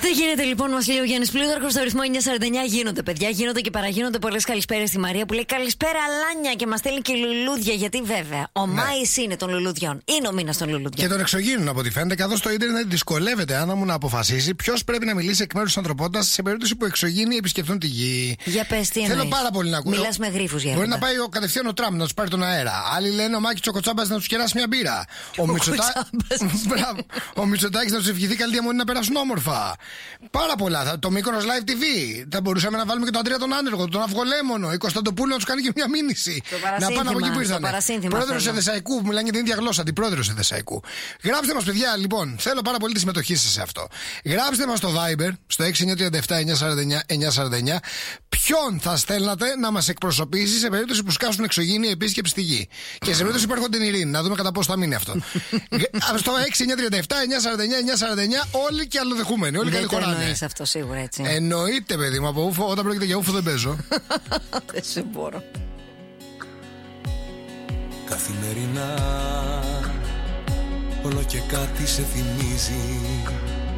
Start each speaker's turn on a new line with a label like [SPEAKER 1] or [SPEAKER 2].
[SPEAKER 1] Τι γίνεται λοιπόν, μας λέει ο Γιάννης Πλούταρχος, στο ρυθμό 949 γίνονται παιδιά, γίνονται και παραγίνονται πολλές καλησπέρες στη Μαρία που λέει καλησπέρα Αλάνια και μας στέλνει και λουλούδια. Γιατί βέβαια ο Μάης είναι των λουλουδιών, είναι ο μήνας των λουλουδιών.
[SPEAKER 2] Και τον εξωγήινων από ό,τι φαίνεται, καθώς το ίντερνετ δυσκολεύεται άνα μου να αποφασίσει ποιος πρέπει να μιλήσει εκ μέρους της ανθρωπότητας σε περίπτωση που εξωγήινοι επισκεφτούν τη γη.
[SPEAKER 1] Για πες, τι εννοείς?
[SPEAKER 2] Θέλω πάρα πολύ να ακούω.
[SPEAKER 1] Μιλάς με γρίφους για
[SPEAKER 2] Μπορεί να πάει κατευθείαν ο Τραμπ να τους πάρει τον αέρα. Άλλοι λένε ο Μάκης Τσοκοτσάμπας να τους κεράσει μια μπύρα. Ο Μητσοτάκης να τους ευχηθεί καλή διαμονή να περάσουν όμορφα. Πάρα πολλά. Το Μύκονος Live TV. Θα μπορούσαμε να βάλουμε και τον Αντρέα τον Άνεργο, τον Αυγολέμονο, η Κωνσταντοπούλου να τους κάνει και μια μήνυση. Να πάνε από εκεί που ήρθαν. Πρόεδρος Εδεσσαϊκού, που μιλάνε και την ίδια γλώσσα. Αντιπρόεδρος Εδεσσαϊκού. Γράψτε μας, παιδιά, λοιπόν. Θέλω πάρα πολύ τη συμμετοχή σας σε αυτό. Γράψτε μας στο Viber, στο 6937-949-949, ποιον θα στέλνατε να μας εκπροσωπήσει σε περίπτωση που σκάσουν εξωγήινοι επίσκεψη στη γη. Και σε περίπτωση που έρχονται την ειρήνη. Να δούμε κατά πόσο θα μείνει αυτό. Στο 6937-949-949, όλοι και αλλοδεχούμενοι. Όλοι καλή χωράνε.
[SPEAKER 1] Δεν εννοείς αυτό σίγουρα, έτσι.
[SPEAKER 2] Εννοείται, παιδί μου, από ούφο, όταν πρόκειται για ούφο δεν παίζω.
[SPEAKER 1] Δεν σε μπορώ.
[SPEAKER 3] Καθημερινά όλο και κάτι σε θυμίζει.